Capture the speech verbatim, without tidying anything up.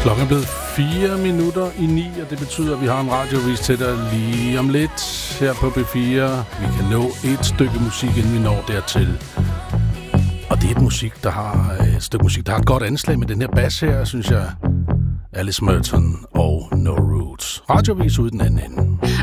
Klokken er blevet fire minutter i ni, og det betyder, at vi har en radiovis til dig lige om lidt her på B fire. Vi kan nå et stykke musik, inden vi når dertil. Og det er et musik, der har et stykke musik, der har et godt anslag med den her bass her, synes jeg. Alice Merton og No Roots. Radiovis ud den anden ende.